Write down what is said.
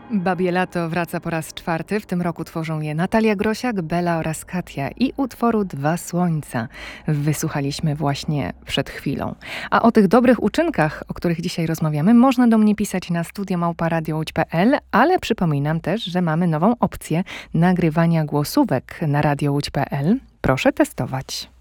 Babie Lato wraca po raz czwarty. W tym roku tworzą je Natalia Grosiak, Bela oraz Katia i utworu Dwa Słońca wysłuchaliśmy właśnie przed chwilą. A o tych dobrych uczynkach, o których dzisiaj rozmawiamy, można do mnie pisać na studio@radiołódź.pl, ale przypominam też, że mamy nową opcję nagrywania głosówek na radiołódź.pl. Proszę testować.